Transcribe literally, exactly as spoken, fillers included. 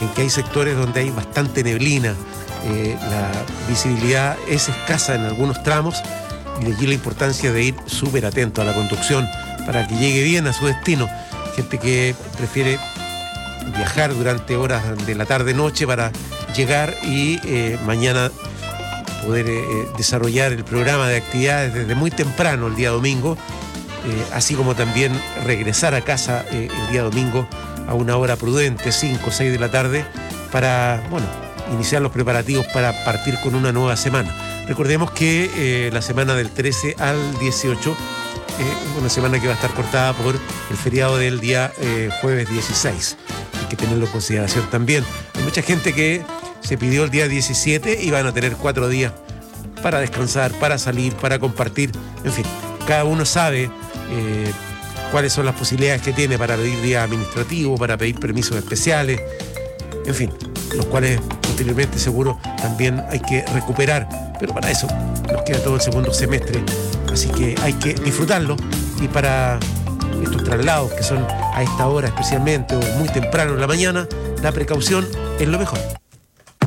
en que hay sectores donde hay bastante neblina, eh, la visibilidad es escasa en algunos tramos, y de allí la importancia de ir súper atento a la conducción para que llegue bien a su destino. Gente que prefiere viajar durante horas de la tarde-noche para llegar y eh, mañana poder eh, desarrollar el programa de actividades desde muy temprano el día domingo, eh, así como también regresar a casa eh, el día domingo a una hora prudente, cinco o seis de la tarde, para, bueno, iniciar los preparativos para partir con una nueva semana. Recordemos que eh, la semana del trece al dieciocho es eh, una semana que va a estar cortada por el feriado del día eh, jueves dieciséis. Hay que tenerlo en consideración también. Hay mucha gente que se pidió el día diecisiete y van a tener cuatro días para descansar, para salir, para compartir. En fin, cada uno sabe eh, cuáles son las posibilidades que tiene para pedir día administrativo, para pedir permisos especiales, en fin, los cuales posteriormente seguro también hay que recuperar. Pero para eso nos queda todo el segundo semestre, así que hay que disfrutarlo. Y para estos traslados que son a esta hora especialmente o muy temprano en la mañana, la precaución es lo mejor.